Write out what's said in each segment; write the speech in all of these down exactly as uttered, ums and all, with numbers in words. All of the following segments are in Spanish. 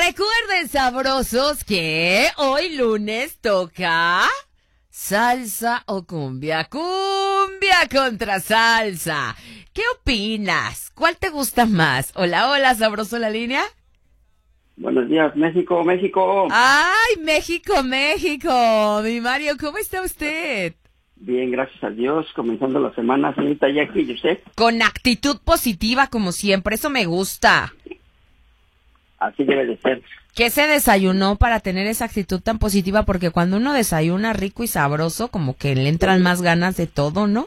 Recuerden, sabrosos, que hoy lunes toca salsa o cumbia. Cumbia contra salsa. ¿Qué opinas? ¿Cuál te gusta más? Hola, hola, sabroso la línea. Buenos días, México, México. Ay, México, México. Mi Mario, ¿cómo está usted? Bien, gracias a Dios. Comenzando la semana, señorita Jackie, ¿y usted? Con actitud positiva, como siempre. Eso me gusta. Así debe de ser. ¿Qué se desayunó para tener esa actitud tan positiva? Porque cuando uno desayuna rico y sabroso, como que le entran más ganas de todo, ¿no?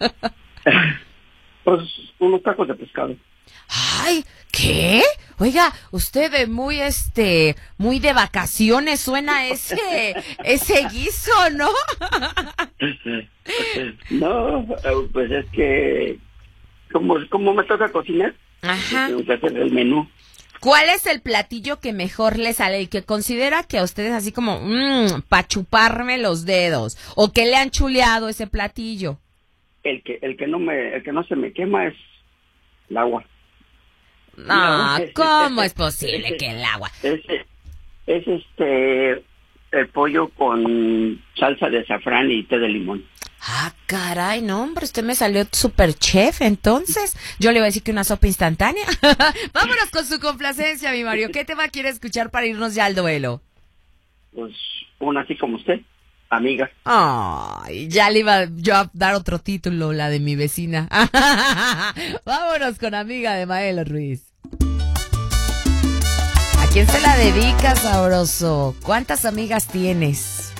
Pues unos tacos de pescado. Ay, ¿qué? Oiga, usted de muy, este, muy de vacaciones suena ese, ese guiso, ¿no? No, pues es que como, como me toca cocinar, Ajá. tengo que hacer el menú. ¿Cuál es el platillo que mejor le sale y que considera que a ustedes así como, mmm, pa' chuparme los dedos? ¿O que le han chuleado ese platillo? El que, el que no me, el que no se me quema es el agua. No, No, ¿cómo es- es posible es- que el agua? Es, es este, el pollo con salsa de azafrán y té de limón. Ah, caray, no, hombre, usted me salió super chef, entonces. Yo le iba a decir que una sopa instantánea. Vámonos con su complacencia, mi Mario. ¿Qué tema quiere escuchar para irnos ya al duelo? Pues una así como usted, amiga. Ay, ya le iba yo a dar otro título, la de mi vecina. Vámonos con Amiga de Maelo Ruiz. ¿A quién se la dedicas, sabroso? ¿Cuántas amigas tienes?